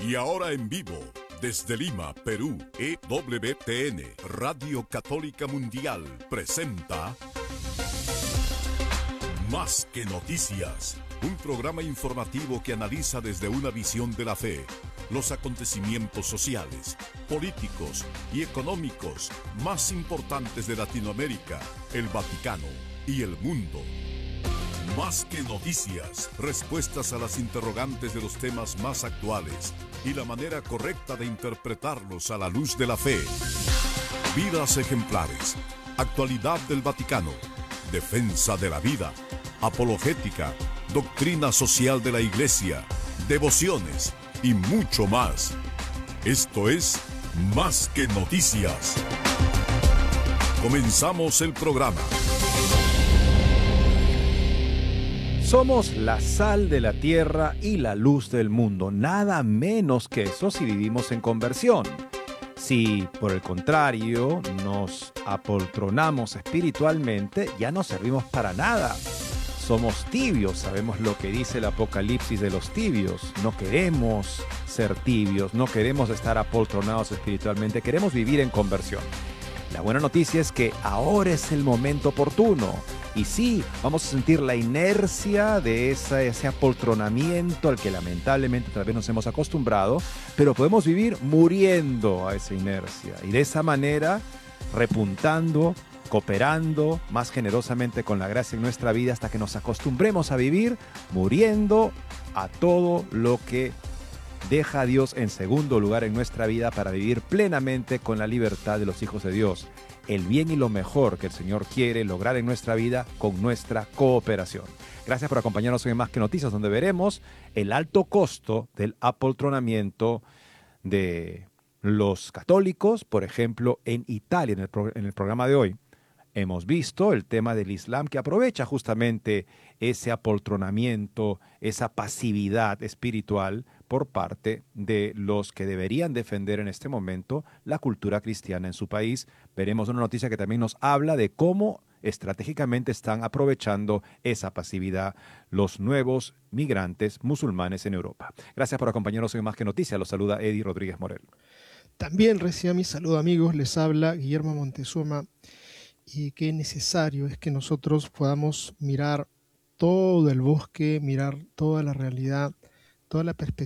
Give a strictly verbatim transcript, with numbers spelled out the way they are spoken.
Y ahora en vivo, desde Lima, Perú, E W T N, Radio Católica Mundial, presenta Más que Noticias, un programa informativo que analiza desde una visión de la fe los acontecimientos sociales, políticos y económicos más importantes de Latinoamérica, el Vaticano y el mundo. Más que noticias, respuestas a las interrogantes de los temas más actuales y la manera correcta de interpretarlos a la luz de la fe. Vidas ejemplares, actualidad del Vaticano, defensa de la vida, apologética, doctrina social de la Iglesia, devociones y mucho más. Esto es Más que Noticias. Comenzamos el programa. Somos la sal de la tierra y la luz del mundo, nada menos que eso si vivimos en conversión. Si, por el contrario, nos apoltronamos espiritualmente, ya no servimos para nada. Somos tibios, sabemos lo que dice el Apocalipsis de los tibios. No queremos ser tibios, no queremos estar apoltronados espiritualmente, queremos vivir en conversión. La buena noticia es que ahora es el momento oportuno. Y sí, vamos a sentir la inercia de esa, ese apoltronamiento al que lamentablemente tal vez nos hemos acostumbrado, pero podemos vivir muriendo a esa inercia y de esa manera repuntando, cooperando más generosamente con la gracia en nuestra vida hasta que nos acostumbremos a vivir muriendo a todo lo que deja a Dios en segundo lugar en nuestra vida para vivir plenamente con la libertad de los hijos de Dios. El bien y lo mejor que el Señor quiere lograr en nuestra vida con nuestra cooperación. Gracias por acompañarnos hoy en Más que Noticias, donde veremos el alto costo del apoltronamiento de los católicos, por ejemplo, en Italia, en el, pro- en el programa de hoy. Hemos visto el tema del Islam que aprovecha justamente ese apoltronamiento, esa pasividad espiritual por parte de los que deberían defender en este momento la cultura cristiana en su país. Veremos una noticia que también nos habla de cómo estratégicamente están aprovechando esa pasividad los nuevos migrantes musulmanes en Europa. Gracias por acompañarnos hoy en Más que Noticias. Los saluda Eddie Rodríguez Morel. También reciba mi saludo, amigos. Les habla Guillermo Montezuma. Y qué necesario es que nosotros podamos mirar todo el bosque, mirar toda la realidad, toda la perspectiva